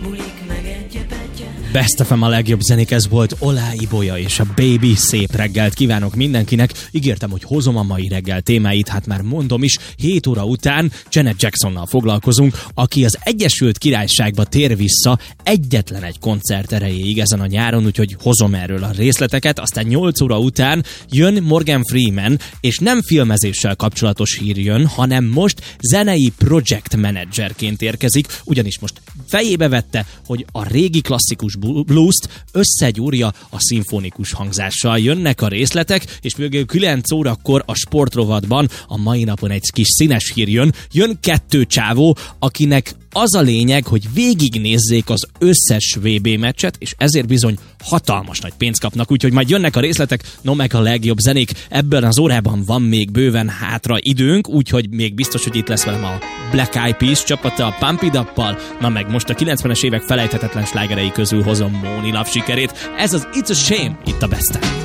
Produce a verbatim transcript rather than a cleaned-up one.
Best ef em a legjobb zenék, ez volt Olá Ibolya és a Baby. Szép reggelt kívánok mindenkinek. Ígértem, hogy hozom a mai reggel témáit, hát már mondom is, hét óra után Janet Jacksonnal foglalkozunk, aki az Egyesült Királyságba tér vissza egyetlen egy koncert erejéig ezen a nyáron, úgyhogy hozom erről a részleteket. Aztán nyolc óra után jön Morgan Freeman, és nem filmezéssel kapcsolatos hír jön, hanem most zenei project managerként érkezik, ugyanis most fejébe vette, hogy a régi klasszikus blues-t összegyúrja a szimfonikus hangzással. Jönnek a részletek, és még kilenc órakor a sportrovatban a mai napon egy kis színes hír jön. Jön kettő csávó, akinek az a lényeg, hogy végignézzék az összes vé bé meccset, és ezért bizony hatalmas nagy pénzt kapnak, úgyhogy majd jönnek a részletek, no meg a legjobb zenék. Ebben az órában van még bőven hátra időnk, úgyhogy még biztos, hogy itt lesz velem a Black Eyed Peas csapata a Pump It Up-pal, na meg most a kilencvenes évek felejthetetlen slágerei közül hozom Móni Love sikerét. Ez az It's a Shame itt a Besten.